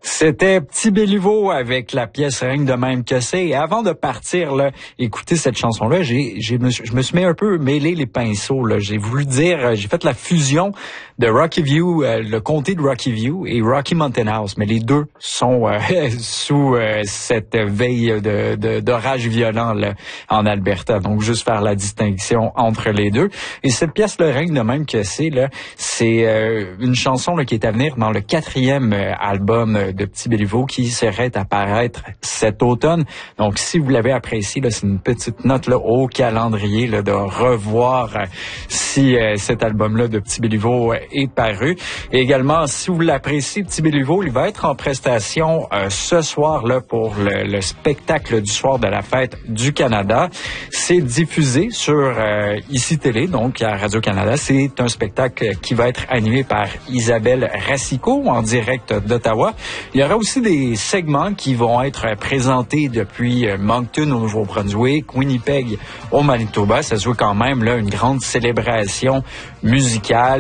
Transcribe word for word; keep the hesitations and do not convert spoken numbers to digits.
C'était Petit Béliveau avec la pièce Règne de même que c'est. Et avant de partir, là, écouter cette chanson-là, j'ai, j'ai, je me suis mis un peu mêlé les pinceaux, là. J'ai voulu dire, j'ai fait la fusion de Rocky View, euh, le comté de Rocky View et Rocky Mountain House. Mais les deux sont euh, sous euh, cette veille de, de, d'orage violent, là, en Alberta. Donc, juste faire la distinction entre les deux. Et cette pièce, Le Règne de même que c'est, là, c'est euh, une chanson là, qui est à venir dans le quatrième euh, album de Petit Béliveau qui serait à paraître cet automne. Donc, si vous l'avez apprécié, là, c'est une petite note là, au calendrier là, de revoir euh, si euh, cet album-là de Petit Béliveau euh, est paru. Et également, si vous l'appréciez, Petit Béliveau, il va être en prestation euh, ce soir là pour le, le spectacle du soir de la fête du Canada. C'est diffusé sur euh, Ici Télé, donc à Radio-Canada. C'est un spectacle qui va être animé par Isabelle Racicot en direct d'Ottawa. Il y aura aussi des segments qui vont être présentés depuis Moncton au Nouveau-Brunswick, Winnipeg au Manitoba. Ça se veut quand même là une grande célébration musicale.